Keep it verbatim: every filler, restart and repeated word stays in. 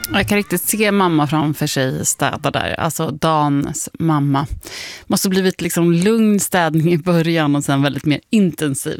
Jag kan riktigt se mamma framför sig städa där. Alltså Dans mamma. Måste blivit liksom lugn städning i början och sen väldigt mer intensiv